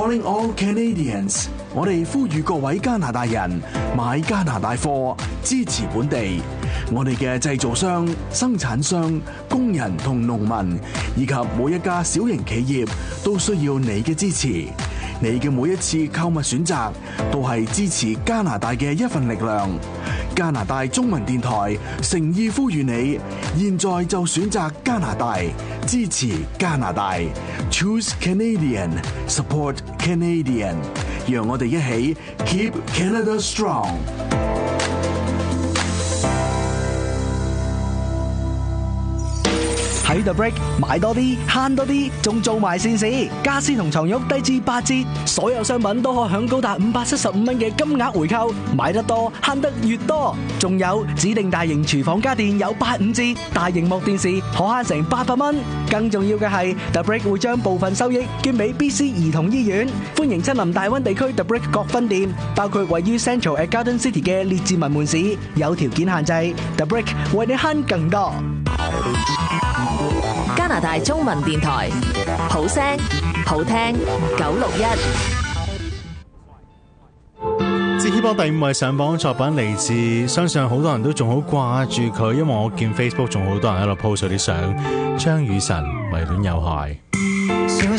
Calling all Canadians， 我哋呼籲各位加拿大人買加拿大貨，支持本地。我哋嘅製造商、生產商、工人同農民，以及每一家小型企業都需要你嘅支持。你嘅每一次購物選擇，都係支持加拿大嘅一份力量。加拿大中文電台誠意呼籲你，現在就選擇加拿大，支持加拿大。Choose Canadian, support Canadian。讓我哋一起 Keep Canada Strong。 喺 The Brick 買多啲，慳多啲，仲做埋善事。家私同床褥低至8折，所有商品都可享高達575蚊嘅金額回扣，買得多慳得越多。仲有指定大型廚房家電有85折，大螢幕電視可慳成800蚊。更重要嘅係 The Brick 會將部分收益捐俾 BC 兒童醫院。歡迎親臨大灣地區 The Brick 各分店，包括位於 Central at Garden City 嘅列治文門市，有條件限制。The Brick 為你慳更多。 加拿大中文電台，好聲好聽961。 接 Hip Hop 第5位上榜作品嚟自，相信好多人都仲好掛住佢，因為我見 Facebook 仲好多人喺度 post 啲相。張雨晨，迷戀有害。